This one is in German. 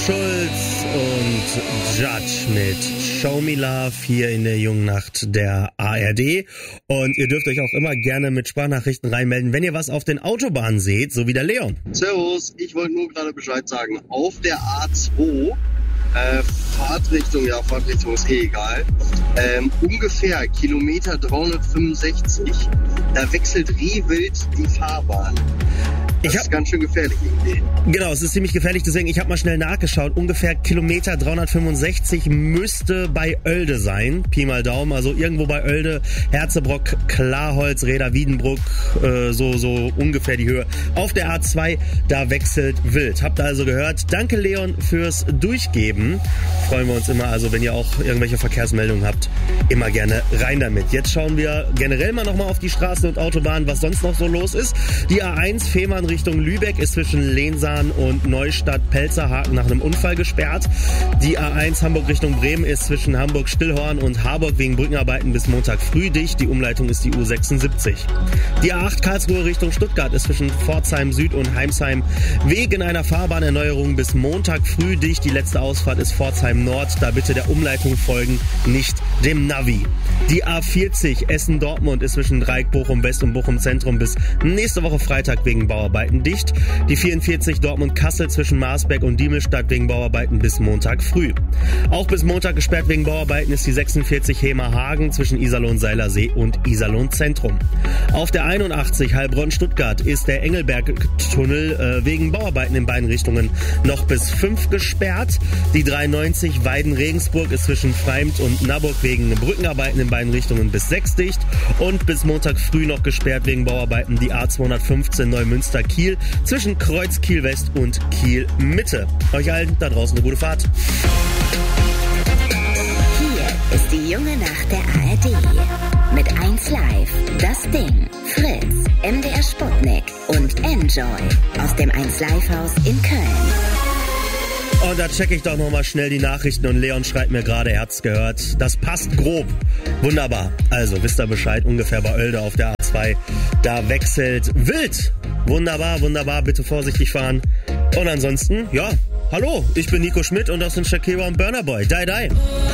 Schulz und Judge mit Show Me Love hier in der jungen Nacht der ARD. Und ihr dürft euch auch immer gerne mit Sprachnachrichten reinmelden, wenn ihr was auf den Autobahnen seht, so wie der Leon. Servus, ich wollte nur gerade Bescheid sagen. Auf der A2, Fahrtrichtung ist egal, ungefähr Kilometer 365, da wechselt Rehwild die Fahrbahn. Das ist ganz schön gefährlich irgendwie. Genau, es ist ziemlich gefährlich, deswegen, ich habe mal schnell nachgeschaut, ungefähr Kilometer 365 müsste bei Oelde sein, Pi mal Daumen, also irgendwo bei Oelde, Herzebrock, Klarholz, Reda, Wiedenbruck, so ungefähr die Höhe. Auf der A2, da wechselt wild. Habt ihr also gehört. Danke Leon fürs Durchgeben. Freuen wir uns immer, also wenn ihr auch irgendwelche Verkehrsmeldungen habt, immer gerne rein damit. Jetzt schauen wir generell mal nochmal auf die Straßen und Autobahnen, was sonst noch so los ist. Die A1 Fehmarn Richtung Lübeck ist zwischen Lehnsahn und Neustadt-Pelzerhaken nach einem Unfall gesperrt. Die A1 Hamburg Richtung Bremen ist zwischen Hamburg-Stillhorn und Harburg wegen Brückenarbeiten bis Montag früh dicht. Die Umleitung ist die U76. Die A8 Karlsruhe Richtung Stuttgart ist zwischen Pforzheim Süd und Heimsheim wegen einer Fahrbahnerneuerung bis Montag früh dicht. Die letzte Ausfahrt ist Pforzheim Nord. Da bitte der Umleitung folgen, nicht dem Navi. Die A40 Essen-Dortmund ist zwischen Dreieck Bochum West und Bochum Zentrum bis nächste Woche Freitag wegen Bauarbeiten dicht. Die 44 Dortmund-Kassel zwischen Marsberg und Diemelstadt wegen Bauarbeiten bis Montag früh. Auch bis Montag gesperrt wegen Bauarbeiten ist die 46 Hemer-Hagen zwischen Iserlohn-Seilersee und Iserlohn-Zentrum. Auf der 81 Heilbronn-Stuttgart ist der Engelberg-Tunnel wegen Bauarbeiten in beiden Richtungen noch bis 5 gesperrt. Die 93 Weiden-Regensburg ist zwischen Freimt und Naburg wegen Brückenarbeiten in beiden Richtungen bis 6 dicht. Und bis Montag früh noch gesperrt wegen Bauarbeiten die A215 Neumünster-Kiel zwischen Kreuz Kiel West und Kiel Mitte. Euch allen da draußen eine gute Fahrt. Hier ist die junge Nacht der ARD. Mit 1 Live, Das Ding, Fritz, MDR Sputnik und Enjoy aus dem 1 Live Haus in Köln. Und da checke ich doch nochmal schnell die Nachrichten und Leon schreibt mir gerade, er hat's gehört. Das passt grob. Wunderbar. Also, wisst ihr Bescheid, ungefähr bei Oelde auf der A2. Da wechselt wild. Wunderbar, wunderbar. Bitte vorsichtig fahren. Und ansonsten, ja, hallo, ich bin Nico Schmidt und das sind Shakira und Burna Boy. Die, die.